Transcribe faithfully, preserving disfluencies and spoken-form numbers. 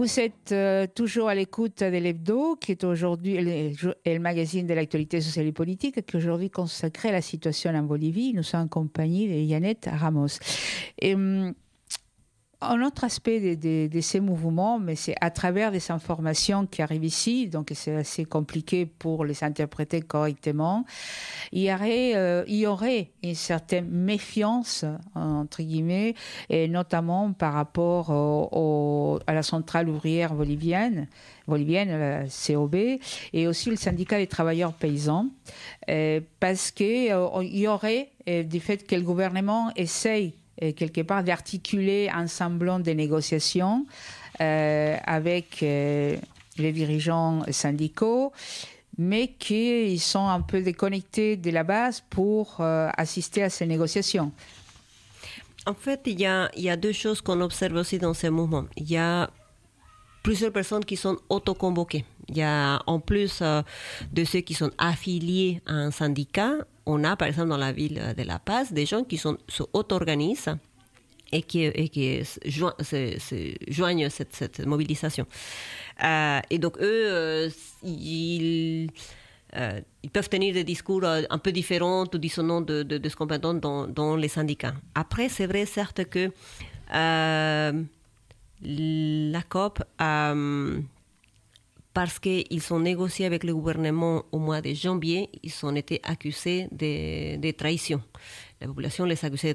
Vous êtes euh, toujours à l'écoute de l'Hebdo, qui est aujourd'hui le, le magazine de l'actualité sociale et politique, qui est aujourd'hui consacré à la situation en Bolivie. Nous sommes en compagnie de Yannette Ramos. Et, hum, un autre aspect de, de, de ces mouvements, mais c'est à travers des informations qui arrivent ici, donc c'est assez compliqué pour les interpréter correctement. Il y aurait, euh, il y aurait une certaine méfiance, entre guillemets, et notamment par rapport au, au, à la centrale ouvrière bolivienne, bolivienne, la C O B, et aussi le syndicat des travailleurs paysans, euh, parce qu'il euh, y aurait euh, du fait que le gouvernement essaye quelque part d'articuler un semblant de négociations euh, avec euh, les dirigeants syndicaux, mais qui sont un peu déconnectés de la base pour euh, assister à ces négociations. En fait, il y a, il y a deux choses qu'on observe aussi dans ce mouvement. Il y a plusieurs personnes qui sont autoconvoquées. Il y a, en plus euh, de ceux qui sont affiliés à un syndicat, on a, par exemple, dans la ville de La Paz, des gens qui sont, se auto-organisent et qui, et qui joignent, se, se joignent cette, cette mobilisation. Euh, et donc, eux, euh, ils, euh, ils peuvent tenir des discours un peu différents ou dissonants de, de, de ce qu'on entend dans, dans les syndicats. Après, c'est vrai, certes, que euh, la C O P a... parce qu'ils ont négocié avec le gouvernement au mois de janvier, ils ont été accusés de, de trahison. La population les accusait